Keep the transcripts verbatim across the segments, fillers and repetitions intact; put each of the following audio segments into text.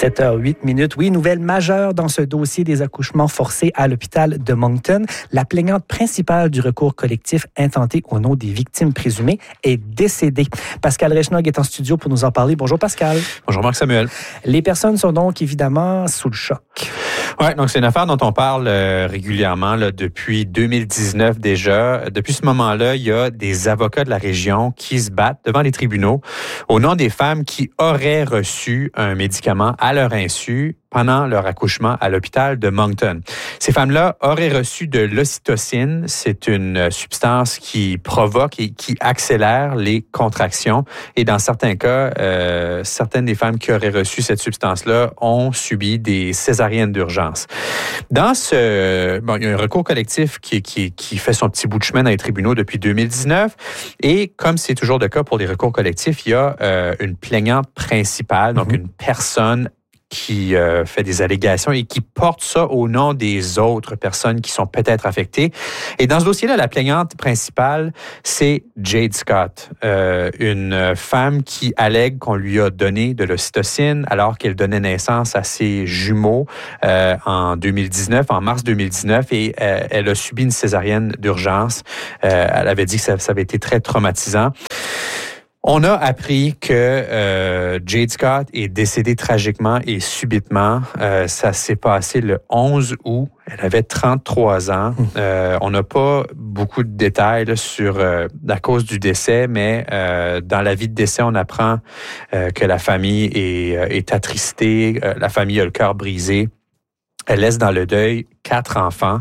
sept heures huit minutes. Oui, nouvelle majeure dans ce dossier des accouchements forcés à l'hôpital de Moncton. La plaignante principale du recours collectif intenté au nom des victimes présumées est décédée. Pascal Rechnog est en studio pour nous en parler. Bonjour Pascal. Bonjour Marc-Samuel. Les personnes sont donc évidemment sous le choc. Oui, donc c'est une affaire dont on parle euh, régulièrement là, depuis deux mille dix-neuf déjà. Depuis ce moment-là, il y a des avocats de la région qui se battent devant les tribunaux au nom des femmes qui auraient reçu un médicament à leur insu pendant leur accouchement à l'hôpital de Moncton. Ces femmes-là auraient reçu de l'ocytocine. C'est une substance qui provoque et qui accélère les contractions. Et dans certains cas, euh, certaines des femmes qui auraient reçu cette substance-là ont subi des césariennes d'urgence. Dans ce... Bon, il y a un recours collectif qui, qui, qui fait son petit bout de chemin dans les tribunaux depuis deux mille dix-neuf. Et comme c'est toujours le cas pour les recours collectifs, il y a euh, une plaignante principale, donc mm-hmm. une personne qui euh, fait des allégations et qui porte ça au nom des autres personnes qui sont peut-être affectées. Et dans ce dossier-là, la plaignante principale, c'est Jade Scott, euh, une femme qui allègue qu'on lui a donné de l'ocytocine alors qu'elle donnait naissance à ses jumeaux euh, en deux mille dix-neuf, en mars deux mille dix-neuf, et euh, elle a subi une césarienne d'urgence. Euh, elle avait dit que ça, ça avait été très traumatisant. On a appris que euh, Jade Scott est décédée tragiquement et subitement. Euh, ça s'est passé le onze août. Elle avait trente-trois ans. Euh, on n'a pas beaucoup de détails là, sur euh, la cause du décès, mais euh, dans l'avis de décès, on apprend euh, que la famille est, euh, est attristée. Euh, la famille a le cœur brisé. Elle laisse dans le deuil quatre enfants.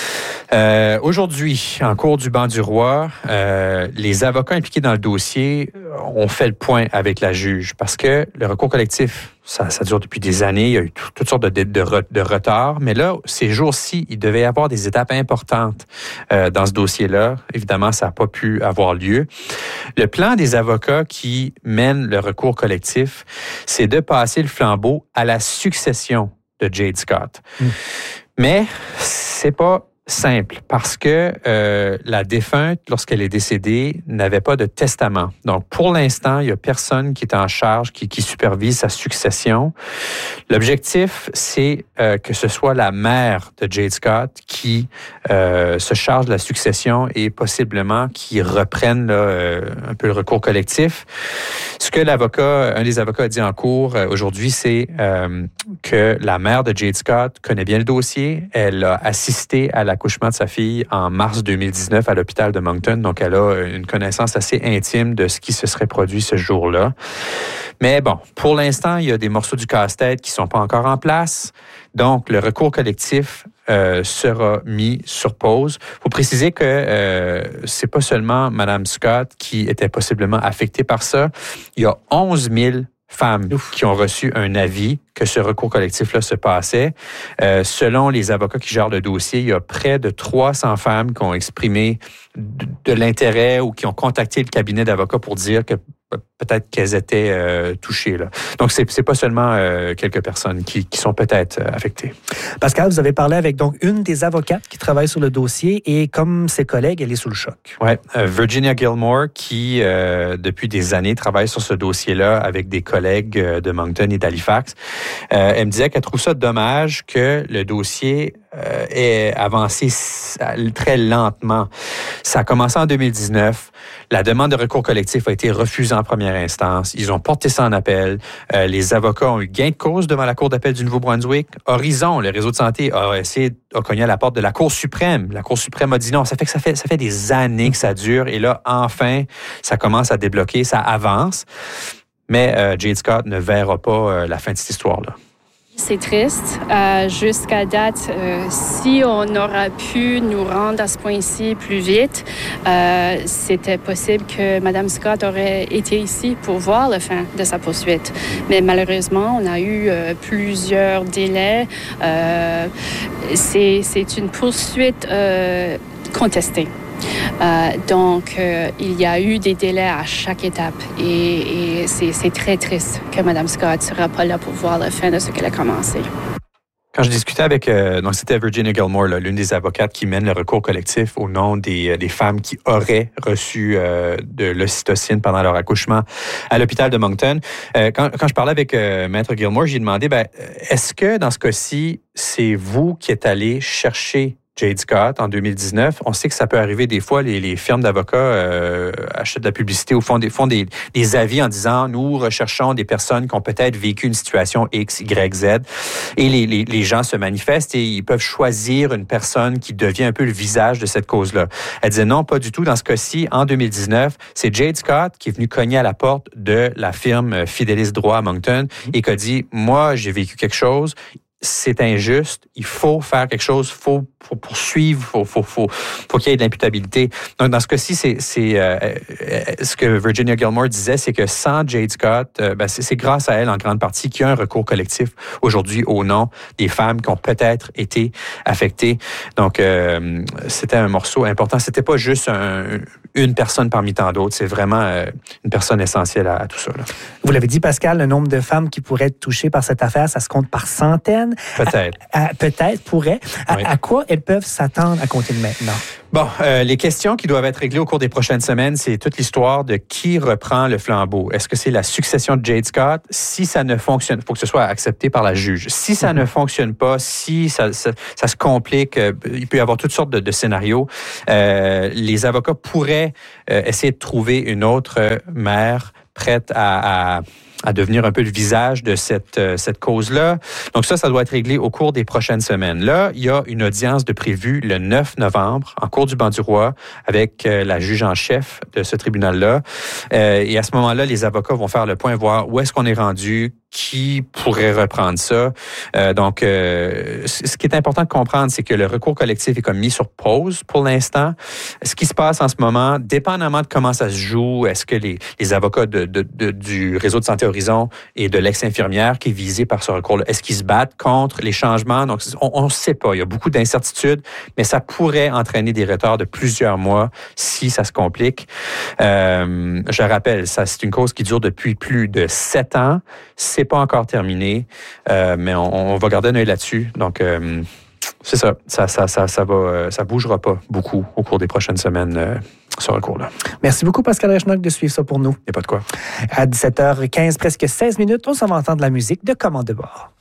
Euh, aujourd'hui, en cours du banc du roi, euh, les avocats impliqués dans le dossier ont fait le point avec la juge parce que le recours collectif, ça, ça dure depuis des années. Il y a eu tout, toutes sortes de, de, de, de retards. Mais là, ces jours-ci, il devait y avoir des étapes importantes euh, dans ce dossier-là. Évidemment, ça n'a pas pu avoir lieu. Le plan des avocats qui mènent le recours collectif, c'est de passer le flambeau à la succession de Jade Scott. Mm. Mais c'est pas simple parce que euh, la défunte, lorsqu'elle est décédée, n'avait pas de testament. Donc, pour l'instant, il y a personne qui est en charge, qui, qui supervise sa succession. L'objectif, c'est euh, que ce soit la mère de Jade Scott qui euh, se charge de la succession et possiblement qui reprenne là, euh, un peu le recours collectif. Ce que l'avocat, un des avocats a dit en cours euh, aujourd'hui, c'est euh, que la mère de Jade Scott connaît bien le dossier. Elle a assisté à l'accouchement de sa fille en mars deux mille dix-neuf à l'hôpital de Moncton. Donc, elle a une connaissance assez intime de ce qui se serait produit ce jour-là. Mais bon, pour l'instant, il y a des morceaux du casse-tête qui ne sont pas encore en place. Donc, le recours collectif euh, sera mis sur pause. Il faut préciser que euh, c'est pas seulement Mme Scott qui était possiblement affectée par ça. Il y a onze mille femmes Ouf. qui ont reçu un avis que ce recours collectif-là se passait. Euh, selon les avocats qui gèrent le dossier, il y a près de trois cents femmes qui ont exprimé de, de l'intérêt ou qui ont contacté le cabinet d'avocats pour dire que peut-être qu'elles étaient euh, touchées. Là. Donc, c'est, c'est pas seulement euh, quelques personnes qui, qui sont peut-être euh, affectées. Pascal, vous avez parlé avec donc une des avocates qui travaille sur le dossier et comme ses collègues, elle est sous le choc. Oui, euh, Virginia Gilmore, qui euh, depuis des années travaille sur ce dossier-là avec des collègues euh, de Moncton et d'Halifax. Euh, elle me disait qu'elle trouve ça dommage que le dossier euh, ait avancé très lentement. Ça a commencé en deux mille dix-neuf. La demande de recours collectif a été refusée en première instance. Ils ont porté ça en appel. Euh, les avocats ont eu gain de cause devant la Cour d'appel du Nouveau-Brunswick. Horizon, le réseau de santé, a essayé, a cogné à la porte de la Cour suprême. La Cour suprême a dit non. Ça fait que ça fait, ça fait des années que ça dure. Et là, enfin, ça commence à débloquer, ça avance. Mais euh, Jade Scott ne verra pas euh, la fin de cette histoire-là. C'est triste. Euh, jusqu'à date, euh, si on aura pu nous rendre à ce point-ci plus vite, euh, c'était possible que Mme Scott aurait été ici pour voir la fin de sa poursuite. Mais malheureusement, on a eu euh, plusieurs délais. Euh, c'est, c'est une poursuite euh, contestée. Euh, donc, euh, il y a eu des délais à chaque étape et, et c'est, c'est très triste que Mme Scott ne sera pas là pour voir la fin de ce qu'elle a commencé. Quand je discutais avec, euh, donc c'était Virginia Gilmore, là, l'une des avocates qui mène le recours collectif au nom des, des femmes qui auraient reçu euh, de l'ocytocine pendant leur accouchement à l'hôpital de Moncton. Euh, quand, quand je parlais avec euh, Maître Gilmore, j'ai demandé, ben, est-ce que dans ce cas-ci, c'est vous qui êtes allé chercher Jade Scott en deux mille dix-neuf. On sait que ça peut arriver des fois, les, les firmes d'avocats euh, achètent de la publicité ou font, des, font des, des avis en disant, nous recherchons des personnes qui ont peut-être vécu une situation X, Y, Z. Et les, les, les gens se manifestent et ils peuvent choisir une personne qui devient un peu le visage de cette cause-là. Elle disait non, pas du tout. Dans ce cas-ci, en deux mille dix-neuf, c'est Jade Scott qui est venu cogner à la porte de la firme Fidelis Droit à Moncton et qui a dit, moi, j'ai vécu quelque chose. C'est injuste, il faut faire quelque chose, il faut, faut poursuivre, il faut, faut, faut, faut qu'il y ait de l'imputabilité. Donc, dans ce cas-ci, c'est, c'est euh, ce que Virginia Gilmore disait, c'est que sans Jade Scott, euh, ben, c'est, c'est grâce à elle, en grande partie, qu'il y a un recours collectif aujourd'hui au nom des femmes qui ont peut-être été affectées. Donc, euh, c'était un morceau important. C'était pas juste un, une personne parmi tant d'autres, c'est vraiment euh, une personne essentielle à, à tout ça, là. Vous l'avez dit, Pascal, le nombre de femmes qui pourraient être touchées par cette affaire, ça se compte par centaines. Peut-être. À, à, peut-être, pourrait. À, oui. à quoi elles peuvent s'attendre à compter de maintenant? Bon, euh, les questions qui doivent être réglées au cours des prochaines semaines, c'est toute l'histoire de qui reprend le flambeau. Est-ce que c'est la succession de Jade Scott? Si ça ne fonctionne, il faut que ce soit accepté par la juge. Si ça mm-hmm. ne fonctionne pas, si ça, ça, ça se complique, euh, il peut y avoir toutes sortes de, de scénarios. Euh, les avocats pourraient euh, essayer de trouver une autre mère prête à... à à devenir un peu le visage de cette, euh, cette cause-là. Donc ça, ça doit être réglé au cours des prochaines semaines. Là, il y a une audience de prévue le neuf novembre en cour du banc du roi avec euh, la juge en chef de ce tribunal-là. Euh, et à ce moment-là, les avocats vont faire le point, voir où est-ce qu'on est rendu, qui pourrait reprendre ça. Euh, donc, euh, ce qui est important de comprendre, c'est que le recours collectif est comme mis sur pause pour l'instant. Ce qui se passe en ce moment, dépendamment de comment ça se joue, est-ce que les, les avocats de, de, de, du réseau de Santé Horizon et de l'ex-infirmière qui est visée par ce recours-là, est-ce qu'ils se battent contre les changements? Donc, on ne sait pas. Il y a beaucoup d'incertitudes, mais ça pourrait entraîner des retards de plusieurs mois si ça se complique. Euh, je rappelle, ça, c'est une cause qui dure depuis plus de sept ans. C'est pas encore terminé, euh, mais on, on va garder un œil là-dessus. Donc, euh, c'est ça. Ça, ça, ça, ça va, ça bougera pas beaucoup au cours des prochaines semaines, euh, ce recours-là. Merci beaucoup, Pascal Rechnock, de suivre ça pour nous. Il n'y a pas de quoi. À dix-sept heures quinze, presque seize minutes, on s'en va entendre la musique de Commande de bord.